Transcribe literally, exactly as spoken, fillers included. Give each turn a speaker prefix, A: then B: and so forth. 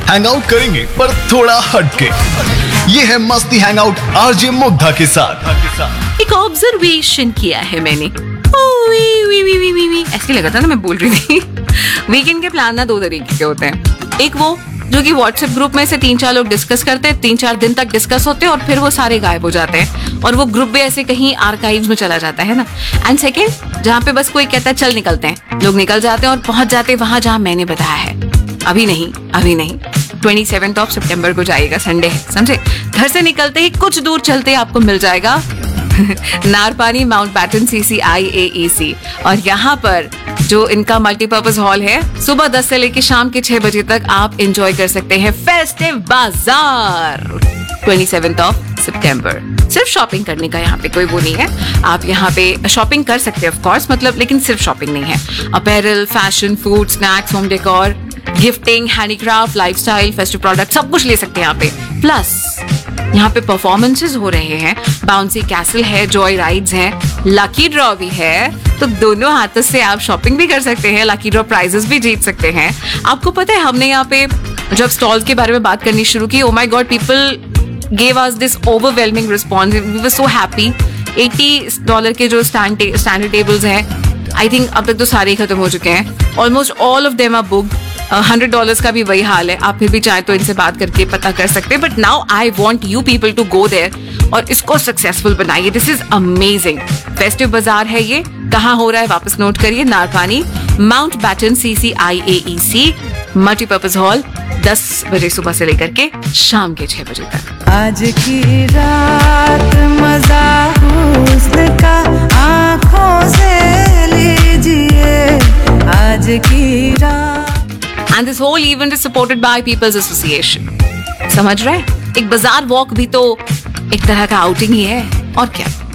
A: Hang out करेंगे पर थोड़ा हटके। ये है मस्ती हैंग आउट आरजे मुग्धा के साथ।
B: एक ऑब्जर्वेशन किया है मैंने। ओ, we, we, we, we, we, we. ऐसे लगा था ना मैं बोल रही थी। वीकेंड के प्लान ना दो तरीके के होते हैं। एक वो जो कि व्हाट्सएप ग्रुप में से तीन चार लोग डिस्कस करते हैं, तीन चार दिन तक डिस्कस होते हैं और फिर वो सारे गायब हो जाते हैं और वो ग्रुप भी ऐसे कहीं आर्काइव्स में चला जाता है ना। एंड सेकेंड, जहाँ पे बस कोई कहता है चल निकलते हैं, लोग निकल जाते हैं और पहुंच जाते हैं वहां जहाँ मैंने बताया है। अभी नहीं, अभी नहीं, ट्वेंटी सेवेंथ ऑफ सितंबर को जाइएगा, संडे है, समझे। घर से निकलते ही कुछ दूर चलते आपको मिल जाएगा नारपानी माउंट बैटन सी सी आई ए ई सी। और यहाँ पर जो इनका मल्टीपर्पज हॉल है, सुबह दस से लेकर शाम के छह बजे तक आप एंजॉय कर सकते हैं फेस्टिव बाजार ट्वेंटी सेवेंथ ऑफ सितंबर। सिर्फ शॉपिंग करने का यहाँ पे कोई वो नहीं है, आप यहाँ पे शॉपिंग कर सकते हैं ऑफ कोर्स, मतलब, लेकिन सिर्फ शॉपिंग नहीं है। Apparel, fashion, food, snacks, home decor, gifting, handicraft, lifestyle, festive product, सब कुछ ले सकते हैं यहाँ पे। प्लस यहाँ पे परफॉर्मेंसेस हो रहे हैं, बाउंसी कैसल है, जॉय राइड्स हैं, लकी ड्रॉ भी है, तो दोनों हाथों से आप शॉपिंग भी कर सकते हैं, लकी ड्रॉ प्राइजेस भी जीत सकते हैं। आपको पता है हमने यहाँ पे जब स्टॉल के बारे में बात करनी शुरू की, oh my God, people gave us this overwhelming response, we were so happy. अस्सी डॉलर के जो स्टैंड स्टैंडर्ड टेबल्स हैं, आई थिंक अब तक तो सारे ही खत्म हो चुके हैं, almost all of them are booked. Hundred dollars का भी वही हाल है, आप फिर भी चाहे तो इनसे बात करके पता कर सकते हैं। But now I want you people to go there और इसको सक्सेसफुल बनाइए। This is amazing. फेस्टिव बाजार है ये, कहाँ हो रहा है वापस नोट करिए, नारपानी माउंट बैटन सी सी आई ए ई सी मल्टीपर्पज हॉल, दस बजे सुबह से लेकर के शाम के छह बजे तक।
C: आज की रात मजा हुस्न का आंखों से लीजिए, आज की रात।
B: And this whole event is supported by People's Association. समझ रहे हैं? एक बाजार वॉक भी तो एक तरह का आउटिंग ही है, और क्या।